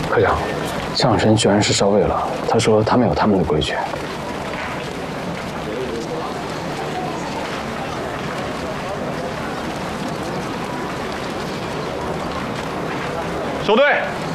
科长，向神居然是少尉了。他说他们有他们的规矩。 收队。